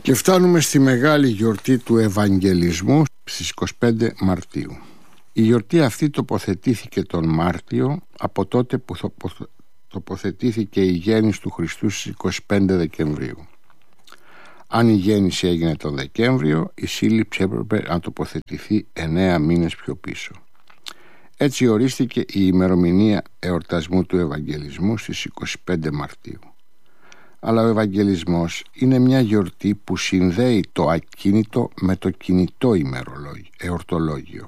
Και φτάνουμε στη μεγάλη γιορτή του Ευαγγελισμού στις 25 Μαρτίου. Η γιορτή αυτή τοποθετήθηκε τον Μάρτιο, από τότε που τοποθετήθηκε η γέννηση του Χριστού στις 25 Δεκεμβρίου. Αν η γέννηση έγινε τον Δεκέμβριο, η σύλληψη έπρεπε να τοποθετηθεί 9 μήνες πιο πίσω. Έτσι ορίστηκε η ημερομηνία εορτασμού του Ευαγγελισμού στις 25 Μαρτίου. Αλλά ο Ευαγγελισμός είναι μια γιορτή που συνδέει το ακίνητο με το κινητό εορτολόγιο.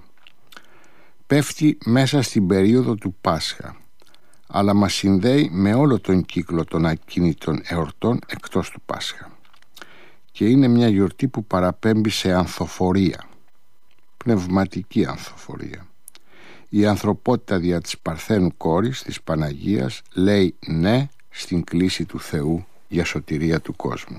Πέφτει μέσα στην περίοδο του Πάσχα, αλλά μας συνδέει με όλο τον κύκλο των ακίνητων εορτών εκτός του Πάσχα. Και είναι μια γιορτή που παραπέμπει σε ανθοφορία, πνευματική ανθοφορία. Η ανθρωπότητα δια της Παρθένου κόρης της Παναγίας λέει ναι στην κλήση του Θεού για σωτηρία του κόσμου.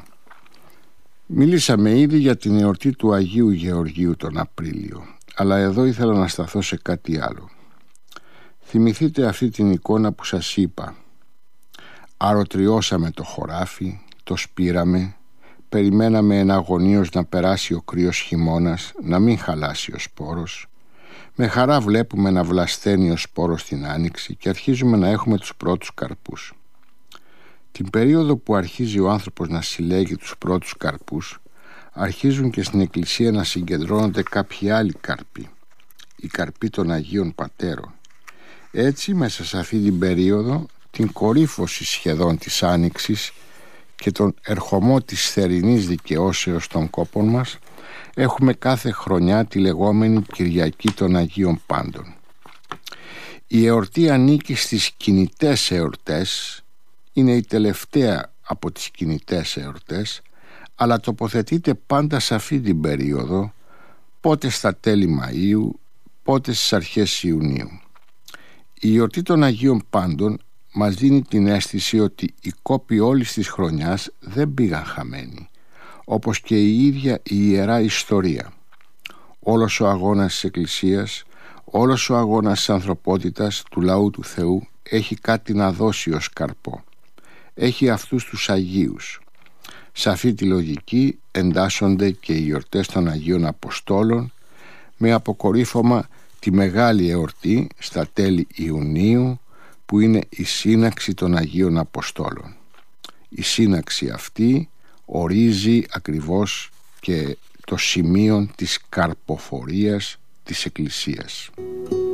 Μιλήσαμε ήδη για την εορτή του Αγίου Γεωργίου τον Απρίλιο, αλλά εδώ ήθελα να σταθώ σε κάτι άλλο. Θυμηθείτε αυτή την εικόνα που σας είπα. Αρωτριώσαμε το χωράφι, το σπήραμε, περιμέναμε εναγωνίως να περάσει ο κρύος χειμώνας, να μην χαλάσει ο σπόρος. Με χαρά βλέπουμε να βλασταίνει ο σπόρος στην άνοιξη και αρχίζουμε να έχουμε τους πρώτους καρπούς. Την περίοδο που αρχίζει ο άνθρωπος να συλλέγει τους πρώτους καρπούς, αρχίζουν και στην εκκλησία να συγκεντρώνονται κάποιοι άλλοι καρποί, οι καρποί των Αγίων Πατέρων. Έτσι μέσα σε αυτή την περίοδο, την κορύφωση σχεδόν της άνοιξης και τον ερχομό της θερινής δικαιώσεως των κόπων μας, έχουμε κάθε χρονιά τη λεγόμενη Κυριακή των Αγίων Πάντων. Η εορτή ανήκει στις κινητές εορτές, είναι η τελευταία από τις κινητές εορτές, αλλά τοποθετείται πάντα σε αυτή την περίοδο, πότε στα τέλη Μαΐου, πότε στις αρχές Ιουνίου. Η εορτή των Αγίων Πάντων μας δίνει την αίσθηση ότι οι κόποι όλης της χρονιάς δεν πήγαν χαμένοι, όπως και η ίδια η Ιερά Ιστορία. Όλος ο αγώνας της Εκκλησίας, όλος ο αγώνας της ανθρωπότητας, του λαού του Θεού, έχει κάτι να δώσει ως καρπό. Έχει αυτούς τους Αγίους. Σε αυτή τη λογική εντάσσονται και οι γιορτές των Αγίων Αποστόλων, με αποκορύφωμα τη μεγάλη εορτή στα τέλη Ιουνίου, που είναι η σύναξη των Αγίων Αποστόλων. Η σύναξη αυτή ορίζει ακριβώς και το σημείο της καρποφορίας της Εκκλησίας.